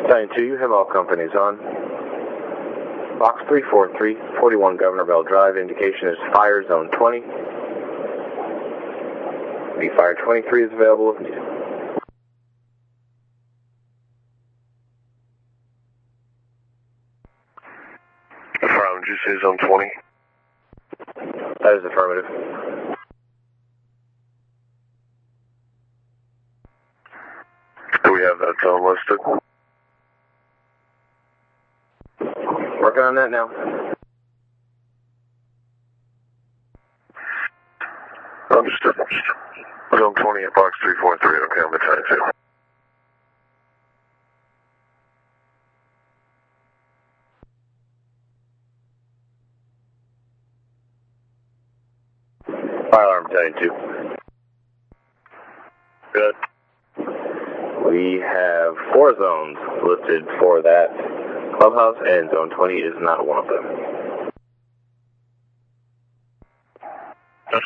Battalion 2, you have all companies on. Box 343, 41 Governor Bell Drive, indication is fire zone 20. The fire 23 is available if needed. Fire, would you say zone 20? That is affirmative. Do we have that zone listed? Working on that now. Understood. Zone 20 at box 343. Okay, I'm Battalion 2. Fire alarm, Battalion 2. Good. We have 4 zones listed for that clubhouse, and zone 20 is not one of them.